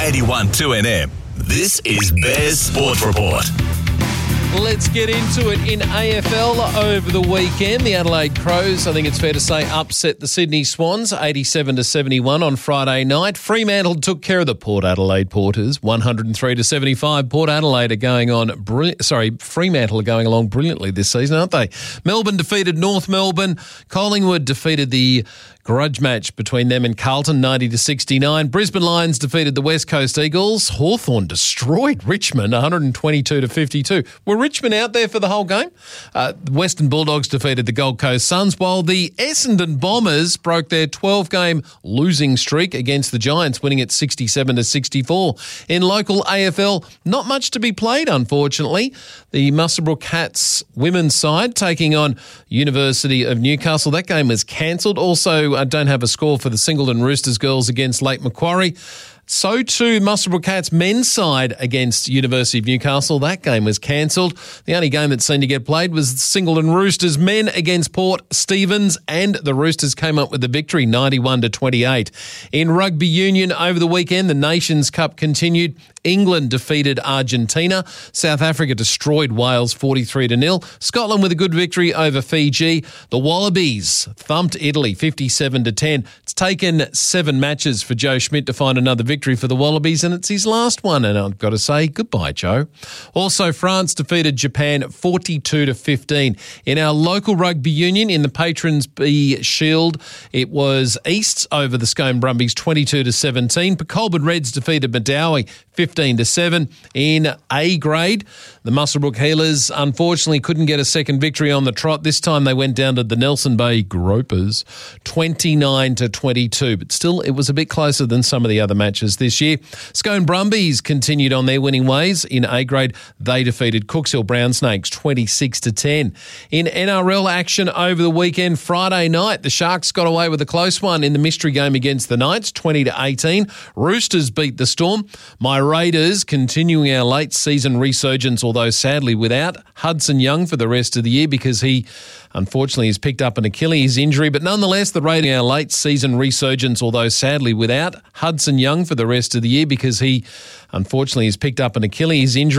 81.2 NM. This is Bears Sports Report. Let's get into it in AFL over the weekend. The Adelaide Crows, I think it's fair to say, upset the Sydney Swans 87-71 on Friday night. Fremantle took care of the Port Adelaide Porters 103-75. Port Adelaide are going on Fremantle are going along brilliantly this season, aren't they? Melbourne defeated North Melbourne. Collingwood defeated the grudge match between them and Carlton 90-69. Brisbane Lions defeated the West Coast Eagles. Hawthorn destroyed Richmond 122-52. Were Richmond out there for the whole game? Western Bulldogs defeated the Gold Coast Suns, while the Essendon Bombers broke their 12-game losing streak against the Giants, winning it 67-64. In local AFL, not much to be played, unfortunately. The Muswellbrook Cats women's side taking on University of Newcastle. That game was cancelled. Also, I don't have a score for the Singleton Roosters girls against Lake Macquarie. So too, Muswellbrook Cats men's side against University of Newcastle. That game was cancelled. The only game that seemed to get played was the Singleton Roosters men against Port Stephens, and the Roosters came up with the victory 91-28. In rugby union over the weekend, the Nations Cup continued. England defeated Argentina. South Africa destroyed Wales 43-0. Scotland with a good victory over Fiji. The Wallabies thumped Italy 57-10. It's taken 7 matches for Joe Schmidt to find another victory for the Wallabies, and it's his last one, and I've got to say goodbye, Joe. Also, France defeated Japan 42-15. In our local rugby union, in the Patrons B Shield, it was Easts over the Scone Brumbies 22-17. Colburn Reds defeated Madawi 15-7. In A grade, the Muswellbrook Healers unfortunately couldn't get a second victory on the trot. This time they went down to the Nelson Bay Gropers 29-22, but still it was a bit closer than some of the other matches this year. Scone Brumbies continued on their winning ways. In A grade, they defeated Cooks Hill Brown Snakes 26-10. In NRL action over the weekend, Friday night, the Sharks got away with a close one in the mystery game against the Knights 20-18. Roosters beat the Storm. My Raiders continuing our late season resurgence, although sadly without Hudson Young for the rest of the year because he unfortunately has picked up an Achilles injury. But nonetheless, the Raiders our late season resurgence, although sadly without Hudson Young for the rest of the year because he unfortunately has picked up an Achilles injury.